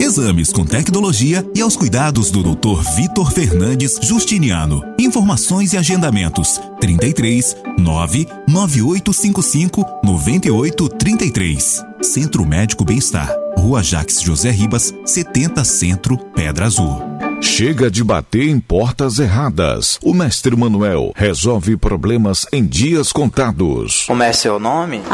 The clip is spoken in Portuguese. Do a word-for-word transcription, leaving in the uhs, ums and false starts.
exames com tecnologia e aos cuidados do doutor Vitor Fernandes Justiniano. Informações e agendamentos trinta e três, nove nove oito cinco cinco, nove oito três três. Centro Médico Bem-Estar, Rua Jacques José Ribas, setenta Centro, Pedra Azul. Chega de bater em portas erradas. O mestre Manuel resolve problemas em dias contados. Como é seu nome?